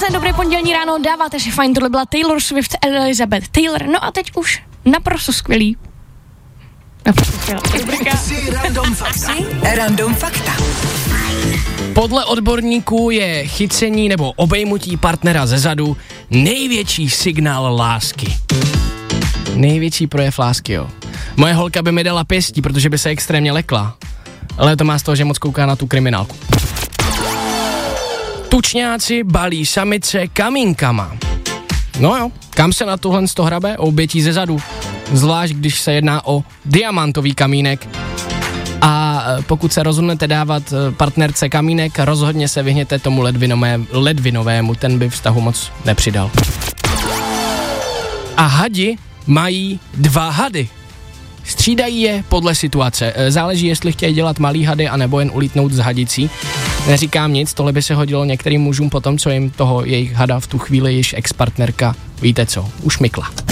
Krásné dobré pondělní ráno, dáváte si fajn, tohle byla Taylor Swift, Elizabeth Taylor, no a teď už naprosto skvělý. Random fakta. Podle odborníků je chycení nebo obejmutí partnera zezadu největší signál lásky. Největší projev lásky, jo. Moje holka by mi dala pěstí, protože by se extrémně lekla. Ale to má z toho, že moc kouká na tu kriminálku. Tučňáci balí samice kamínkama. No jo, kam se na tuhle hrabe? Obětí zezadu. Zvlášť, když se jedná o diamantový kamínek. A pokud se rozhodnete dávat partnerce kamínek, rozhodně se vyhněte tomu ledvinovému, ten by vztahu moc nepřidal. A hadi mají 2 hady. Střídají je podle situace. Záleží, jestli chtějí dělat malý hady, anebo jen ulítnout z hadicí. Neříkám nic, tohle by se hodilo některým mužům potom, co jim toho jejich hada v tu chvíli již ex-partnerka, víte co, ušmykla.